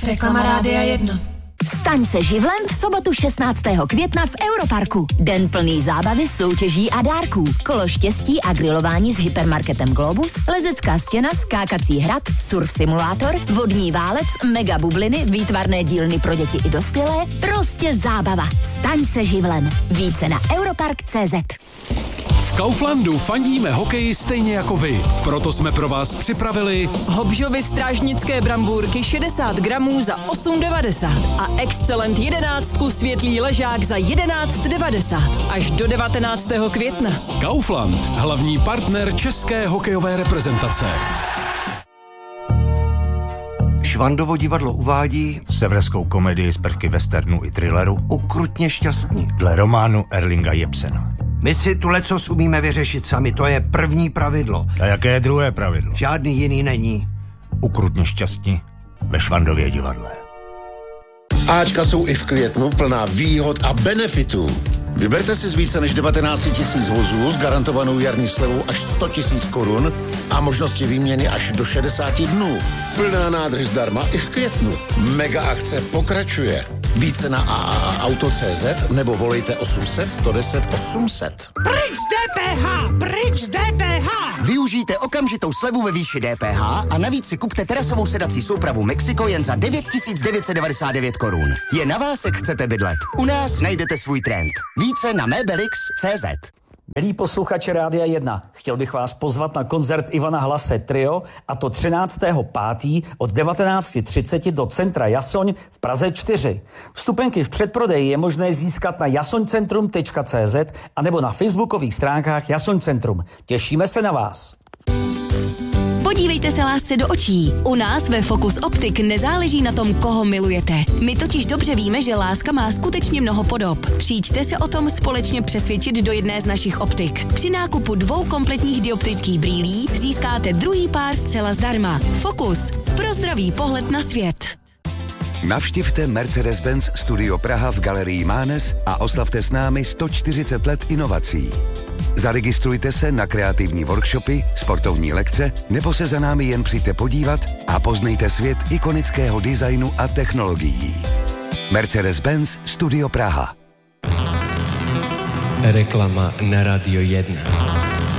Reklama Rádia 1. Staň se živlem v sobotu 16. května v Europarku. Den plný zábavy, soutěží a dárků. Kolo štěstí a grilování s hypermarketem Globus, lezecká stěna, skákací hrad, surf simulátor, vodní válec, mega bubliny, výtvarné dílny pro děti i dospělé. Prostě zábava. Staň se živlem. Více na europark.cz. V Kauflandu fandíme hokeji stejně jako vy. Proto jsme pro vás připravili Hobžovy strážnické brambůrky 60 gramů za 8,90 a Excellent 11 světlý ležák za 11,90 až do 19. května. Kaufland, hlavní partner české hokejové reprezentace. Švandovo divadlo uvádí severskou komedii z prvky westernu i thrilleru Ukrutně šťastní dle románu Erlinga Jepsena. My si tu lecos umíme vyřešit sami, to je první pravidlo. A jaké je druhé pravidlo? Žádný jiný není. Ukrutně šťastní ve Švandově divadle. Ačka jsou i v květnu plná výhod a benefitů. Vyberte si z více než 19 000 vozů s garantovanou jarní slevou až 100 000 korun a možnosti výměny až do 60 dnů. Plná nádrž zdarma i v květnu. Mega akce pokračuje. Více na AAAauto.cz nebo volejte 800 110 800. Pryč z DPH! Pryč z DPH! Využijte okamžitou slevu ve výši DPH a navíc si kupte terasovou sedací soupravu Mexico jen za 9 999 korun. Je na vás, jak chcete bydlet. U nás najdete svůj trend. Více na Mebelix.cz. Milí posluchači Rádia 1, chtěl bych vás pozvat na koncert Ivana Hlase Trio, a to 13.5. od 19:30 do centra Jasoň v Praze 4. Vstupenky v předprodeji je možné získat na jasoňcentrum.cz a nebo na facebookových stránkách Jasoň Centrum. Těšíme se na vás. Podívejte se lásce do očí. U nás ve Focus Optik nezáleží na tom, koho milujete. My totiž dobře víme, že láska má skutečně mnoho podob. Přijďte se o tom společně přesvědčit do jedné z našich optik. Při nákupu 2 kompletních dioptrických brýlí získáte druhý pár zcela zdarma. Focus. Pro zdravý pohled na svět. Navštivte Mercedes-Benz Studio Praha v Galerii Mánes a oslavte s námi 140 let inovací. Zaregistrujte se na kreativní workshopy, sportovní lekce nebo se za námi jen přijďte podívat a poznejte svět ikonického designu a technologií. Mercedes-Benz Studio Praha. Reklama na Radio 1.